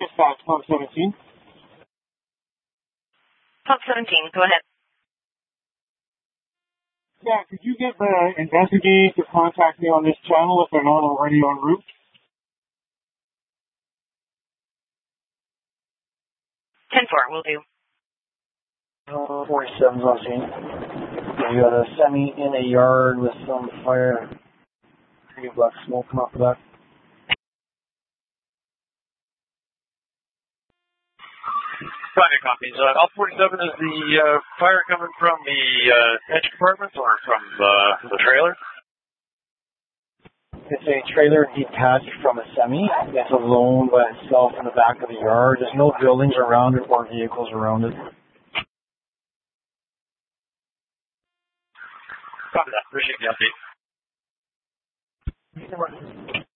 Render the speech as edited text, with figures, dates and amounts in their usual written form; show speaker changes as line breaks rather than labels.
Dispatch, Pump 17.
Pump 17, go ahead.
Yeah, could you get the investigators to contact me on this channel if they're not already en route?
10-4, will do.
47's on scene. We got a semi in a yard with some fire. Pretty black smoke coming off the back.
Roger, copies. Alpha 47, is the fire coming from the edge compartment or from the trailer?
It's a trailer detached from a semi. It's alone by itself in the back of the yard. There's no buildings around it or vehicles around it.
Copy that. Appreciate the update.